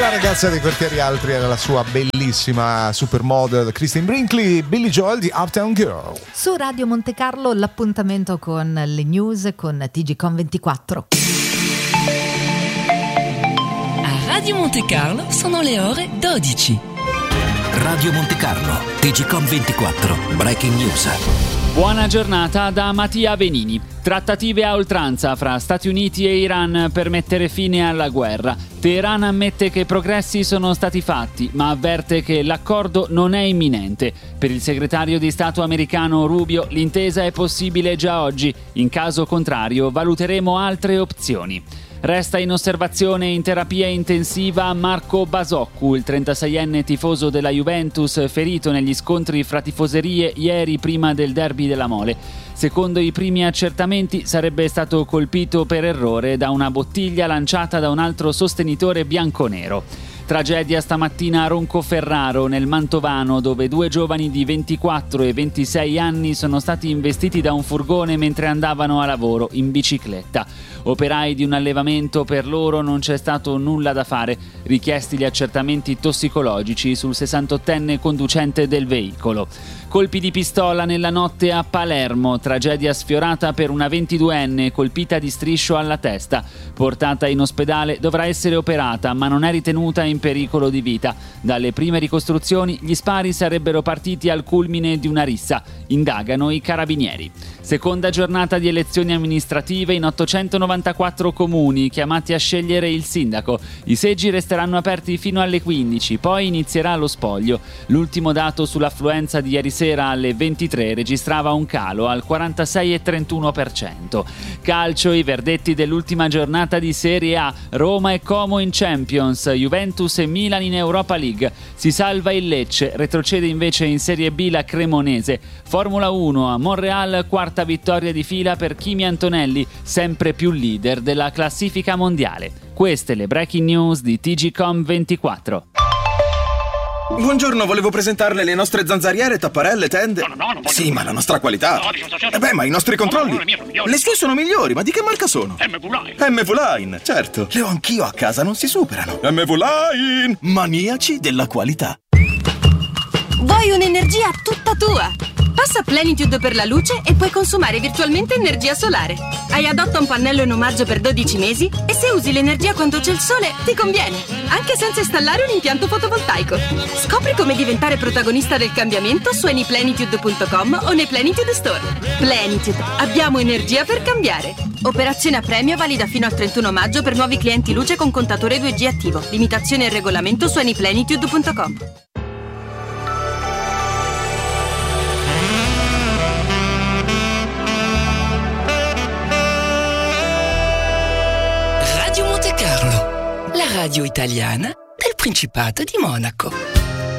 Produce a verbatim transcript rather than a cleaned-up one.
La ragazza dei quartieri altri era la sua bellissima supermodel Christine Brinkley, Billy Joel di Uptown Girl. Su Radio Monte Carlo l'appuntamento con le news con T G Com ventiquattro. A Radio Monte Carlo sono le ore dodici. Radio Monte Carlo, T G Com ventiquattro, Breaking News. Buona giornata da Mattia Venini. Trattative a oltranza fra Stati Uniti e Iran per mettere fine alla guerra. Teheran ammette che progressi sono stati fatti, ma avverte che l'accordo non è imminente. Per il segretario di Stato americano Rubio, l'intesa è possibile già oggi. In caso contrario, valuteremo altre opzioni. Resta in osservazione in terapia intensiva Marco Basoccu, il trentaseienne tifoso della Juventus ferito negli scontri fra tifoserie ieri prima del derby della Mole. Secondo i primi accertamenti sarebbe stato colpito per errore da una bottiglia lanciata da un altro sostenitore bianconero. Tragedia stamattina a Roncoferraro, nel Mantovano, dove due giovani di ventiquattro e ventisei anni sono stati investiti da un furgone mentre andavano a lavoro in bicicletta. Operai di un allevamento, per loro non c'è stato nulla da fare, richiesti gli accertamenti tossicologici sul sessantottenne conducente del veicolo. Colpi di pistola nella notte a Palermo, tragedia sfiorata per una ventiduenne colpita di striscio alla testa. Portata in ospedale, dovrà essere operata, ma non è ritenuta in pericolo di vita. Dalle prime ricostruzioni, gli spari sarebbero partiti al culmine di una rissa. Indagano i carabinieri. Seconda giornata di elezioni amministrative in ottocentonovantaquattro comuni chiamati a scegliere il sindaco. I seggi resteranno aperti fino alle quindici, poi inizierà lo spoglio. L'ultimo dato sull'affluenza di ieri sera alle ventitré registrava un calo al quarantasei virgola trentuno per cento. Calcio, i verdetti dell'ultima giornata di Serie A. Roma e Como in Champions, Juventus e Milan in Europa League. Si salva il Lecce, retrocede invece in Serie B la Cremonese. Formula uno a Montreal, quarta vittoria di fila per Kimi Antonelli, sempre più leader della classifica mondiale. Queste le breaking news di T G Com ventiquattro. Buongiorno, volevo presentarle le nostre zanzariere, tapparelle, tende. No, no, no, non voglio. Sì, ma la nostra qualità. No, diciamo, certo. Eh beh, ma i nostri controlli. No, no, le mie sono migliori. Le sue sono migliori, ma di che marca sono? M V Line. M V Line, certo. Le ho anch'io a casa, non si superano. M V Line, maniaci della qualità. Vuoi un'energia tutta tua? Passa Plenitude per la luce e puoi consumare virtualmente energia solare. Hai adotta un pannello in omaggio per dodici mesi e se usi l'energia quando c'è il sole ti conviene, anche senza installare un impianto fotovoltaico. Scopri come diventare protagonista del cambiamento su anyplenitude punto com o nei Plenitude Store. Plenitude, abbiamo energia per cambiare. Operazione a premio valida fino al trentuno maggio per nuovi clienti luce con contatore due G attivo. Limitazione e regolamento su anyplenitude punto com. Radio Monte Carlo, la radio italiana del Principato di Monaco.